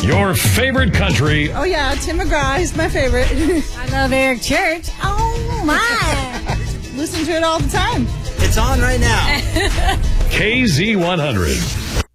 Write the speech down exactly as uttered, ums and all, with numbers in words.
Your favorite country. Oh, yeah, Tim McGraw is my favorite. I love Eric Church. Oh, my. Listen to it all the time. It's on right now. K Z one hundred.